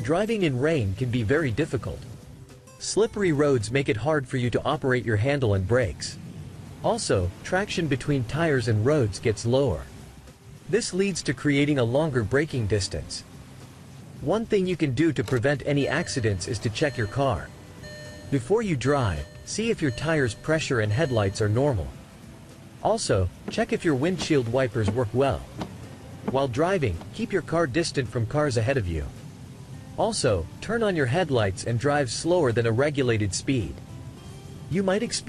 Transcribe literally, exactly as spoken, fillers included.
Driving in rain can be very difficult. Slippery roads make it hard for you to operate your handle and brakes. Also, traction between tires and roads gets lower. This leads to creating a longer braking distance. One thing you can do to prevent any accidents is to check your car. Before you drive, see if your tires' pressure and headlights are normal. Also, check if your windshield wipers work well. While driving, keep your car distant from cars ahead of you. Also, turn on your headlights and drive slower than a regulated speed. You might experience